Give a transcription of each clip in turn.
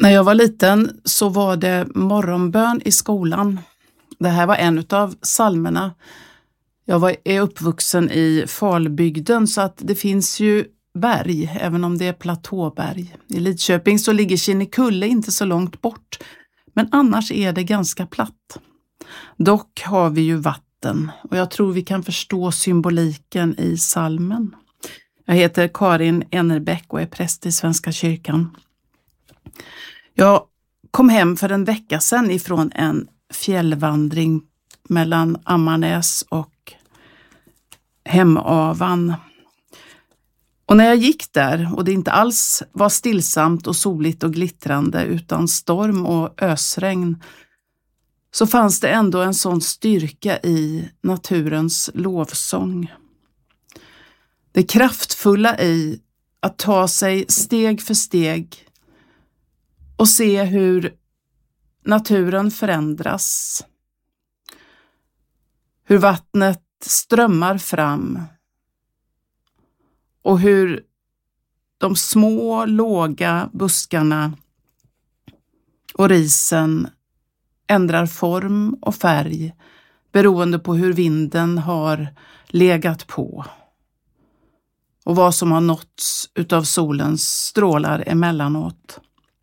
När jag var liten så var det morgonbön i skolan. Det här var en av psalmerna. Är uppvuxen i Falbygden, så att det finns ju berg, även om det är platåberg. I Lidköping så ligger Kinnekulle inte så långt bort, men annars är det ganska platt. Dock har vi ju vatten och jag tror vi kan förstå symboliken i psalmen. Jag heter Karin Enerbäck och är präst i Svenska kyrkan. Jag kom hem för en vecka sedan ifrån en fjällvandring mellan Ammarnäs och Hemavan. Och när jag gick där och det inte alls var stillsamt och soligt och glittrande utan storm och ösregn, så fanns det ändå en sån styrka i naturens lovsång. Det kraftfulla i att ta sig steg för steg och se hur naturen förändras. Hur vattnet strömmar fram och hur de små låga buskarna och risen ändrar form och färg beroende på hur vinden har legat på och vad som har nåtts utav solens strålar emellanåt.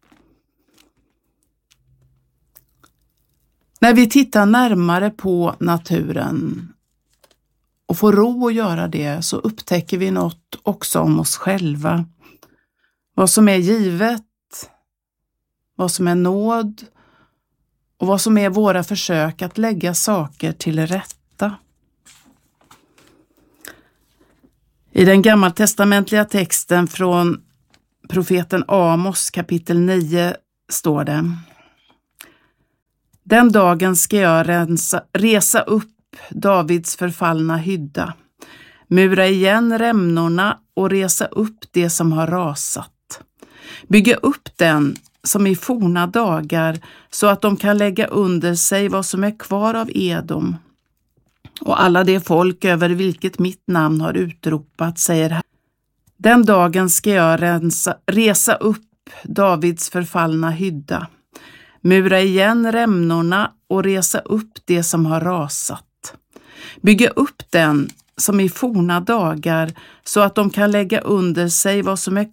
När vi tittar närmare på naturen och får ro att göra det, så upptäcker vi något också om oss själva. Vad som är givet, vad som är nåd och vad som är våra försök att lägga saker till rätta. I den gammaltestamentliga texten från profeten Amos kapitel 9 står det: Den dagen ska jag resa upp Davids förfallna hydda, mura igen rämnorna och resa upp det som har rasat. Bygga upp den som i forna dagar, så att de kan lägga under sig vad som är kvar av Edom. Och alla det folk över vilket mitt namn har utropat, säger här: Den dagen ska jag resa upp Davids förfallna hydda, mura igen rämnorna och resa upp det som har rasat. Bygga upp den som i forna dagar, så att de kan lägga under sig vad som är